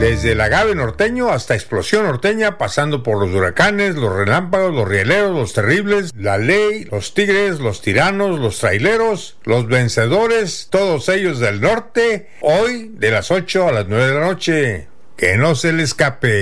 Desde el agave norteño hasta explosión norteña, pasando por los huracanes, los relámpagos, los rieleros, los terribles, la ley, los tigres, los tiranos, los traileros, los vencedores, todos ellos del norte, hoy de las 8 a las 9 de la noche. Que no se le escape.